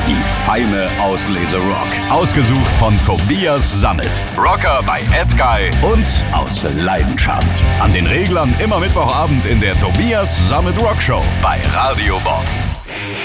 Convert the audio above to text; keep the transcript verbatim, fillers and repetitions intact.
Die feine Auslese Rock. Ausgesucht von Tobias Sammet. Rocker bei Edguy und aus Leidenschaft. An den Reglern immer Mittwochabend in der Tobias Sammet Rock Show bei Radio Bob.